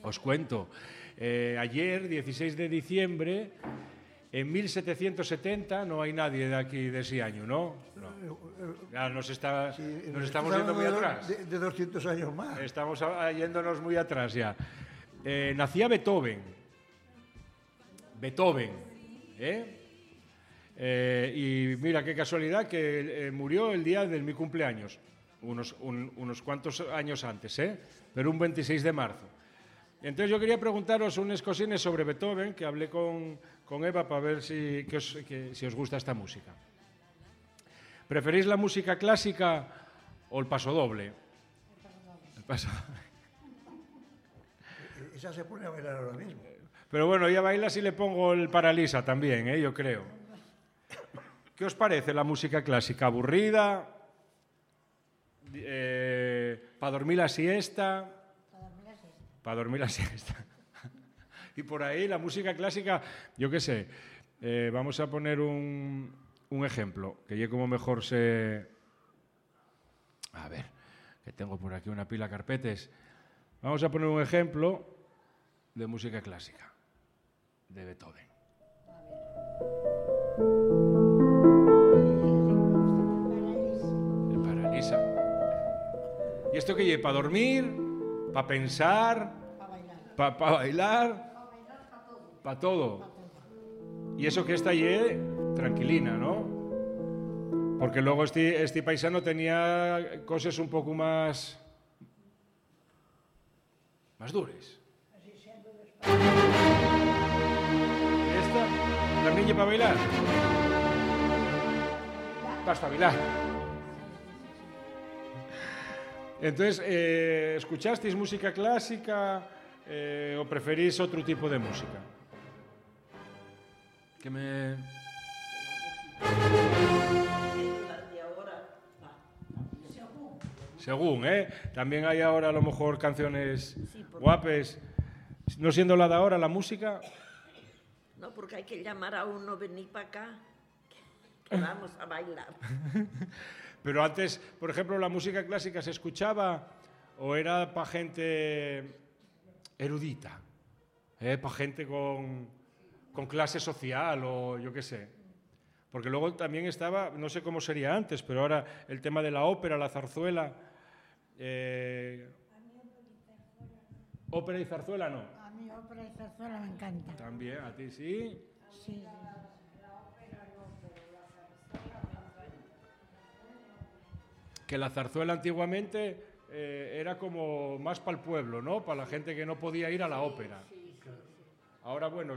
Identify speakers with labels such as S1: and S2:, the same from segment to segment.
S1: Os cuento. Ayer, 16 de diciembre, en 1770, no hay nadie de aquí de ese año, ¿no? Ya nos estamos yendo muy atrás.
S2: De 200 años más.
S1: Estamos yéndonos muy atrás ya. Nacía Beethoven. Y mira qué casualidad que murió el día de mi cumpleaños, unos cuantos años antes, pero un 26 de marzo. Entonces yo quería preguntaros unas cosines sobre Beethoven, que hablé con Eva para ver si os gusta esta música. ¿Preferís la música clásica o el pasodoble? El pasodoble.
S2: Esa se pone a bailar ahora mismo.
S1: Pero bueno, ella baila si le pongo el Paralisa también, yo creo. ¿Qué os parece la música clásica? ¿Aburrida? ¿Para dormir la siesta? Para dormir la siesta. Y por ahí la música clásica, yo qué sé, vamos a poner un ejemplo, que yo como mejor sé... A ver, que tengo por aquí una pila de carpetes. Vamos a poner un ejemplo de música clásica, de Beethoven. El Paralisa. ¿Y esto qué lleva? ¿Para dormir? ¿Para pensar? ¿Para bailar? Para todo. Y eso que esta tranquilina, ¿no? Porque luego este paisano tenía cosas un poco más duras. ¿Esta? ¿También lleva para bailar? Para bailar. Entonces, ¿escuchasteis música clásica o preferís otro tipo de música? Que me... Según, También hay ahora a lo mejor canciones guapes. No siendo la de ahora la música...
S3: No, porque hay que llamar a uno, venir para acá, que vamos a bailar.
S1: Pero antes, por ejemplo, la música clásica se escuchaba o era para gente erudita, para gente con clase social o yo qué sé. Porque luego también estaba, no sé cómo sería antes, pero ahora el tema de la ópera, la zarzuela. ¿Ópera y zarzuela no?
S4: A mí ópera y zarzuela me encanta.
S1: También, ¿a ti sí?
S4: Sí.
S1: Que la zarzuela antiguamente era como más para el pueblo, ¿no? Para la gente que no podía ir a la ópera. Ahora, bueno,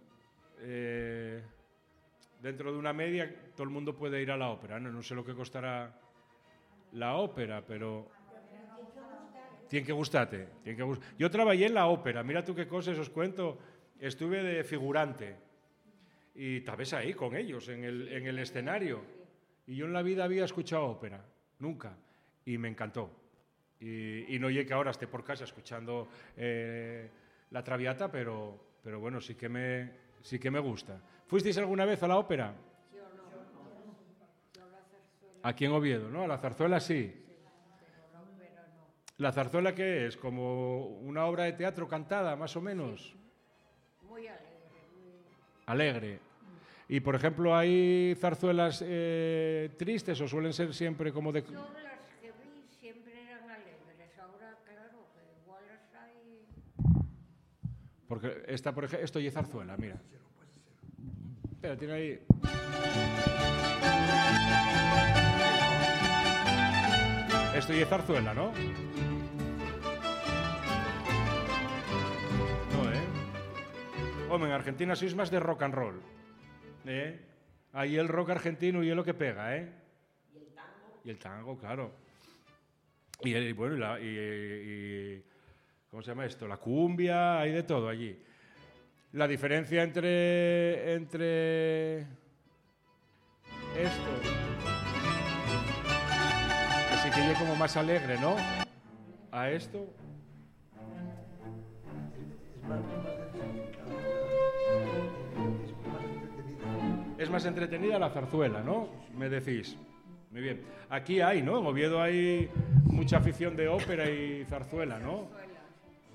S1: dentro de una media todo el mundo puede ir a la ópera, ¿no? No sé lo que costará la ópera, pero... Tiene que gustarte. Yo trabajé en la ópera, mira tú qué cosas os cuento. Estuve de figurante y tal vez ahí con ellos, en el escenario. Y yo en la vida había escuchado ópera. Nunca. Y me encantó. Y no llegué que ahora esté por casa escuchando la Traviata, pero bueno, sí que me gusta. ¿Fuisteis alguna vez a la ópera?
S4: Yo no.
S1: Aquí en Oviedo, ¿no? A la zarzuela sí. ¿La zarzuela qué es? ¿Como una obra de teatro cantada, más o menos?
S4: Muy alegre.
S1: Alegre. Y, por ejemplo, ¿hay zarzuelas tristes o suelen ser siempre como de...?
S4: Yo las que vi siempre eran alegres. Ahora, claro, que igual las hay...
S1: Porque esta, por ejemplo, esto y es zarzuela, mira. Espera, tiene ahí... Esto y es zarzuela, ¿no? Hombre, en Argentina sois más de rock and roll. Ahí el rock argentino y es lo que pega, ¿eh?
S3: ¿Y el tango?
S1: Y el tango, claro. Y bueno, ¿cómo se llama esto? La cumbia, hay de todo allí. La diferencia entre esto, así que yo como más alegre, ¿no? A esto. Es más entretenida la zarzuela, ¿no? Me decís. Muy bien. Aquí hay, ¿no? En Oviedo hay mucha afición de ópera y zarzuela, ¿no?